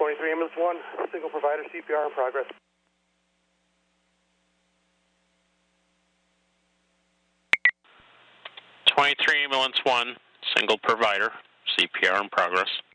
23 ambulance 1, single provider, CPR in progress. 23 ambulance 1, single provider, CPR in progress.